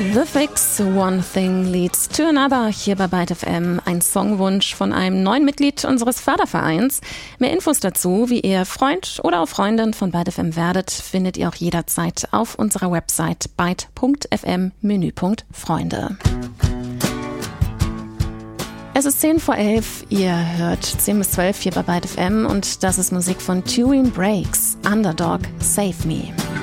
The Fix, One Thing Leads to Another, hier bei Byte FM. Ein Songwunsch von einem neuen Mitglied unseres Fördervereins. Mehr Infos dazu, wie ihr Freund oder auch Freundin von Byte FM werdet, findet ihr auch jederzeit auf unserer Website byte.fm Menüpunkt Freunde. Es ist 10 vor 11, ihr hört 10 bis 12 hier bei Byte FM und das ist Musik von Turin Breaks, Underdog, Save Me.